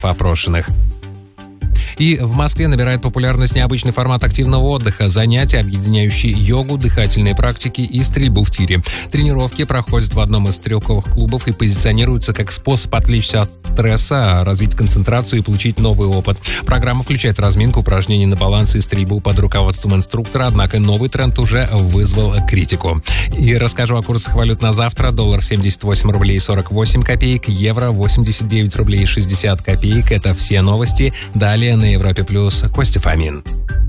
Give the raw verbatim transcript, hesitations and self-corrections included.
опрошенных. И в Москве набирает популярность необычный формат активного отдыха – занятия, объединяющие йогу, дыхательные практики и стрельбу в тире. Тренировки проходят в одном из стрелковых клубов и позиционируются как способ отвлечься от стресса, развить концентрацию и получить новый опыт. Программа включает разминку, упражнения на баланс и стрельбу под руководством инструктора, однако новый тренд уже вызвал критику. И расскажу о курсах валют на завтра. Доллар семьдесят восемь рублей сорок восемь копеек, евро восемьдесят девять рублей шестьдесят копеек. Это все новости. Далее на Европе Плюс Костя Фомин.